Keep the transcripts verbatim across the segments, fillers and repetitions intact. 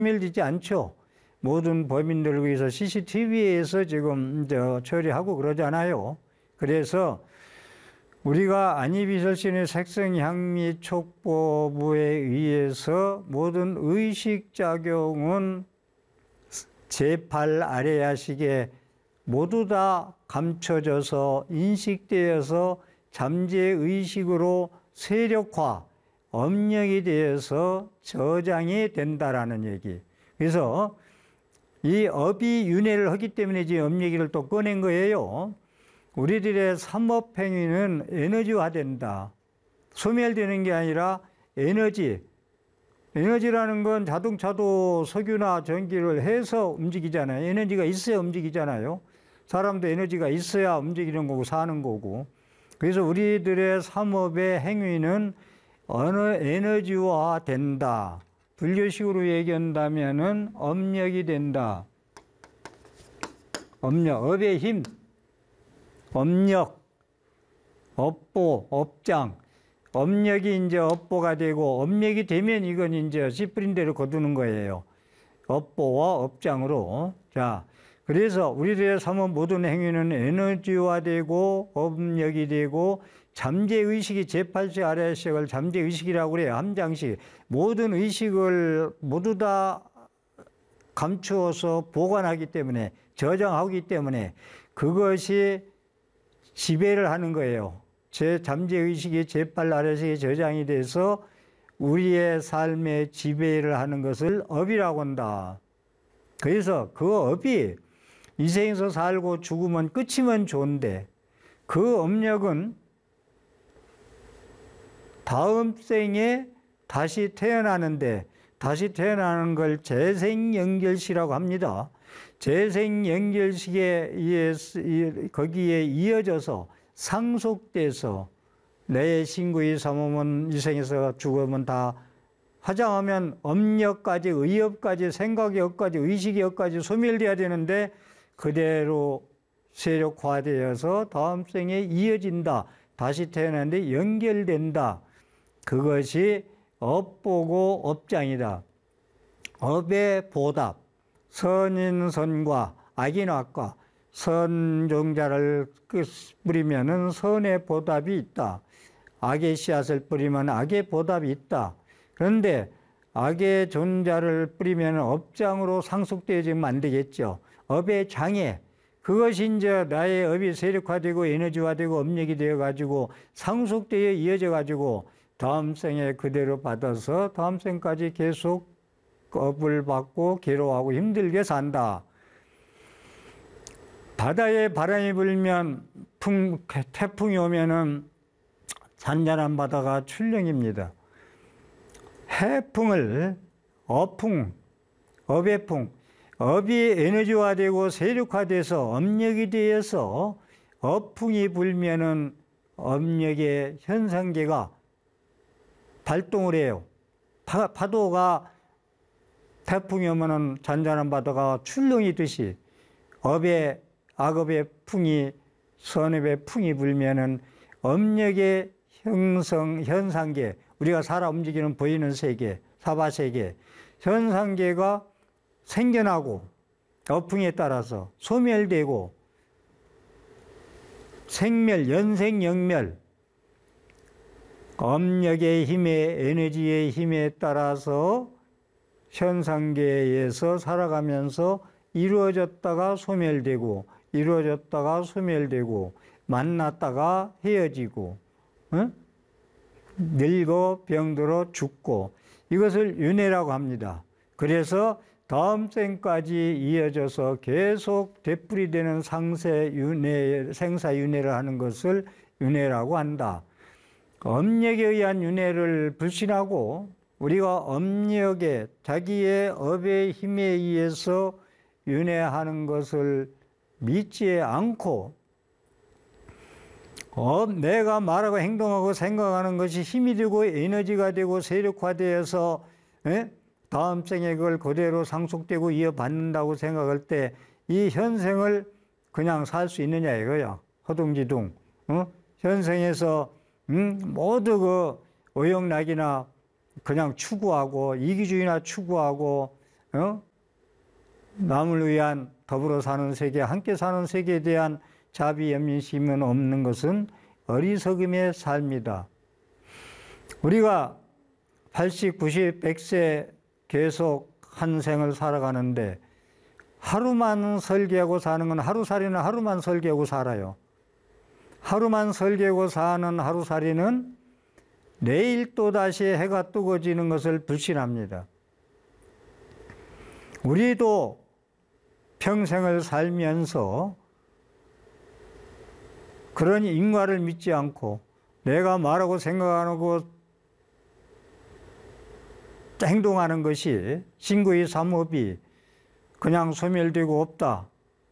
소멸되지 않죠. 모든 범인들을 위해서 씨씨티비에서 지금 저 처리하고 그러잖아요. 그래서 우리가 안이비설신의 색성향미 촉보부에 의해서 모든 의식작용은 제팔 아래야식에 모두 다 감춰져서 인식되어서 잠재의식으로 세력화, 업력이 되어서 저장이 된다라는 얘기. 그래서 이 업이 윤회를 하기 때문에 지금 업 얘기를 또 꺼낸 거예요. 우리들의 삼업행위는 에너지화된다. 소멸되는 게 아니라 에너지. 에너지라는 건 자동차도 석유나 전기를 해서 움직이잖아요. 에너지가 있어야 움직이잖아요. 사람도 에너지가 있어야 움직이는 거고 사는 거고. 그래서 우리들의 삼업의 행위는 어느 에너지화 된다. 분류식으로 얘기한다면은 업력이 된다. 업력, 업의 힘. 업력, 업보, 업장. 업력이 이제 업보가 되고, 업력이 되면 이건 이제 씨 뿌린 대로 거두는 거예요. 업보와 업장으로. 자, 그래서 우리들의 삼업 모든 행위는 에너지화되고, 업력이 되고, 잠재의식이 제팔 세 아래식을 잠재의식이라고 그래요. 함장식. 모든 의식을 모두 다 감추어서 보관하기 때문에, 저장하기 때문에 그것이 지배를 하는 거예요. 제 잠재의식이 제팔 아래식에 저장이 돼서 우리의 삶에 지배를 하는 것을 업이라고 한다. 그래서 그 업이 이 생에서 살고 죽으면 끝이면 좋은데 그 업력은 다음 생에 다시 태어나는데 다시 태어나는 걸 재생연결시라고 합니다. 재생연결식에 의해서 거기에 이어져서 상속돼서 내 신구의 삼업은 이 생에서 죽으면 다 화장하면 업력까지 의업까지 생각의 업까지 의식의 업까지 소멸돼야 되는데 그대로 세력화되어서 다음 생에 이어진다. 다시 태어나는데 연결된다. 그것이 업보고 업장이다. 업의 보답, 선인선과 악인악과 선종자를 뿌리면은 선의 보답이 있다. 악의 씨앗을 뿌리면 악의 보답이 있다. 그런데 악의 존자를 뿌리면 업장으로 상속되어지면 안 되겠죠. 업의 장애, 그것이 이제 나의 업이 세력화되고 에너지화되고 업력이 되어가지고 상속되어 이어져가지고 다음 생에 그대로 받아서 다음 생까지 계속 업을 받고 괴로워하고 힘들게 산다. 바다에 바람이 불면 풍, 태풍이 오면은 잔잔한 바다가 출렁입니다. 해풍을 어풍, 업해풍, 업이 에너지화되고 세력화돼서 업력이 되어서 어풍이 불면은 업력의 현상계가 발동을 해요. 파, 파도가 태풍이 오면은 잔잔한 바다가 출렁이듯이 업의 악업의 풍이 선업의 풍이 불면은 업력의 형성 현상계, 우리가 살아 움직이는 보이는 세계, 사바세계, 현상계가 생겨나고 어풍에 따라서 소멸되고 생멸, 연생영멸, 업력의 힘에 에너지의 힘에 따라서 현상계에서 살아가면서 이루어졌다가 소멸되고 이루어졌다가 소멸되고 만났다가 헤어지고 어? 늙어 병들어 죽고 이것을 윤회라고 합니다. 그래서 다음 생까지 이어져서 계속 되풀이되는 상세 윤회, 생사 윤회를 하는 것을 윤회라고 한다. 업력에 의한 윤회를 불신하고 우리가 업력에 자기의 업의 힘에 의해서 윤회하는 것을 믿지 않고 업, 내가 말하고 행동하고 생각하는 것이 힘이 되고 에너지가 되고 세력화되어서 에? 다음 생에 그걸 그대로 상속되고 이어받는다고 생각할 때 이 현생을 그냥 살 수 있느냐 이거야. 허둥지둥. 어? 현생에서 음? 모두 그 오용락이나 그냥 추구하고 이기주의나 추구하고 어? 남을 위한 더불어 사는 세계, 함께 사는 세계에 대한 자비, 연민심은 없는 것은 어리석음의 삶이다. 우리가 팔십, 구십, 백 세 계속 한 생을 살아가는데 하루만 설계하고 사는 건 하루살이는 하루만 설계하고 살아요. 하루만 설계하고 사는 하루살이는 내일 또다시 해가 뜨거지는 것을 불신합니다. 우리도 평생을 살면서 그런 인과를 믿지 않고 내가 말하고 생각하고 행동하는 것이 신구의 삼업이 그냥 소멸되고 없다,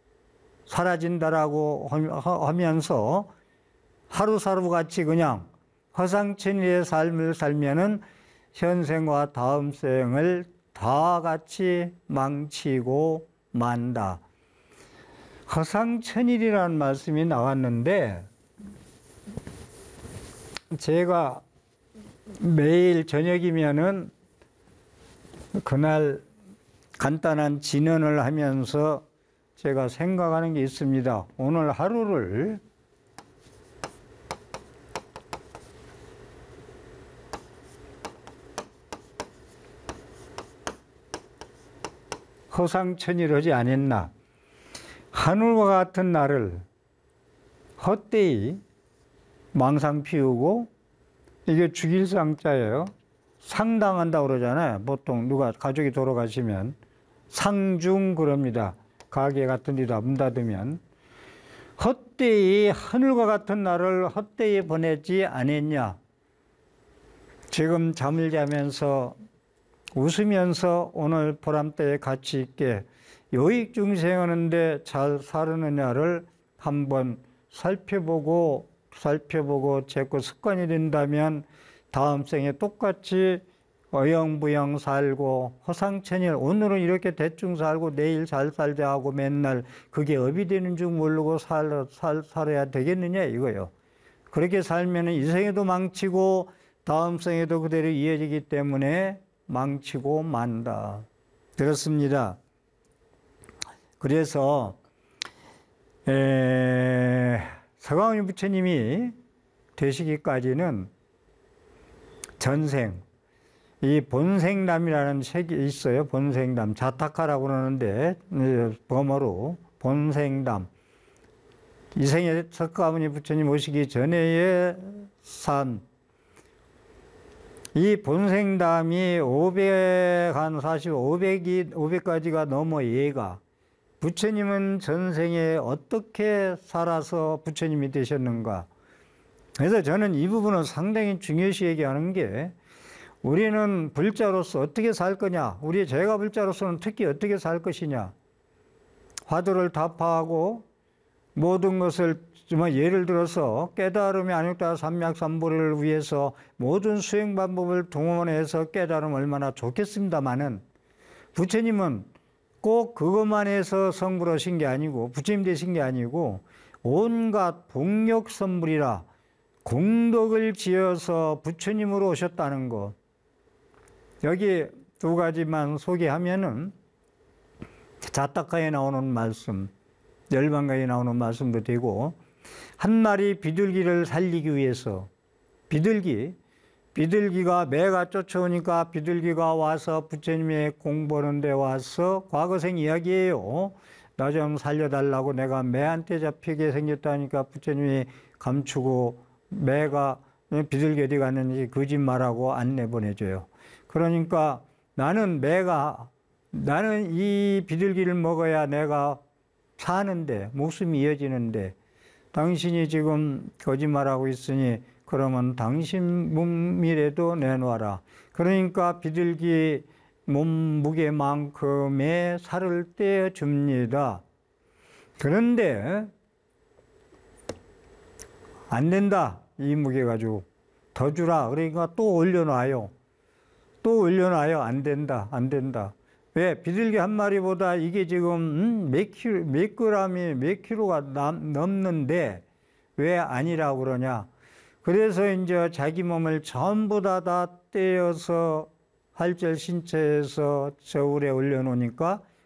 사라진다라고 하면서 하루하루같이 그냥 허상천리의 삶을 살면은 현생과 다음 생을 다 같이 망치고 만다. 허상천일이라는 말씀이 나왔는데 제가 매일 저녁이면은 그날 간단한 진언을 하면서 제가 생각하는 게 있습니다. 오늘 하루를 허상천일하지 않았나. 하늘과 같은 나를 헛되이 망상 피우고, 이게 죽일 상자예요. 상당한다고 그러잖아요. 보통 누가 가족이 돌아가시면 상중 그럽니다. 가게 같은 데다 문 닫으면. 헛되이 하늘과 같은 나를 헛되이 보내지 않았냐. 지금 잠을 자면서 웃으면서 오늘 보람때에 가치 있게 요익중생하는데 잘 살느냐를 한번 살펴보고 살펴보고 제거 습관이 된다면 다음 생에 똑같이 어영부영 살고 허상천일, 오늘은 이렇게 대충 살고 내일 잘 살자 하고 맨날 그게 업이 되는 줄 모르고 살, 살, 살아야 되겠느냐 이거요. 그렇게 살면 이 생에도 망치고 다음 생에도 그대로 이어지기 때문에 망치고 만다. 그렇습니다. 그래서 에, 서광훈 부처님이 되시기까지는 전생, 이 본생담이라는 책이 있어요. 본생담, 자타카라고 그러는데 범어로 본생담. 이 생에 석가모니 부처님 오시기 전에의 삶. 이 본생담이 오백, 한 사십, 오백이, 오백까지가 넘어 얘가. 부처님은 전생에 어떻게 살아서 부처님이 되셨는가. 그래서 저는 이 부분은 상당히 중요시 얘기하는 게, 우리는 불자로서 어떻게 살 거냐, 우리 제가 불자로서는 특히 어떻게 살 것이냐, 화두를 답하고 모든 것을 뭐 예를 들어서 깨달음의 안육다 삼맥삼보리를 위해서 모든 수행 방법을 동원해서 깨달으면 얼마나 좋겠습니다마는, 부처님은 꼭 그것만 해서 성불 하신 게 아니고 부처님 되신 게 아니고 온갖 복력 선물이라 공덕을 지어서 부처님으로 오셨다는 것. 여기 두 가지만 소개하면은 자타카에 나오는 말씀, 열반가에 나오는 말씀도 되고, 한 마리 비둘기를 살리기 위해서, 비둘기, 비둘기가 매가 쫓아오니까 비둘기가 와서 부처님의 공부하는 데 와서 과거생 이야기예요. 나 좀 살려달라고 내가 매한테 잡히게 생겼다니까 부처님이 감추고 매가 비둘기 어디 갔는지 거짓말하고 안 내보내줘요. 그러니까 나는 매가, 나는 이 비둘기를 먹어야 내가 사는데, 목숨이 이어지는데, 당신이 지금 거짓말하고 있으니 그러면 당신 몸이라도 내놓아라. 그러니까 비둘기 몸무게만큼의 살을 떼어줍니다. 그런데 안 된다. 이 무게 가지고 더 주라. 그러니까 또 올려놔요. 또 올려놔요. 안 된다. 안 된다. 왜? 비둘기 한 마리보다 이게 지금 음, 몇 킬로, 몇 그램이 몇 킬로가 남, 넘는데 왜 아니라고 그러냐. 그래서 이제 자기 몸을 전부 다 다 떼어서 활절 신체에서 저울에 올려놓으니까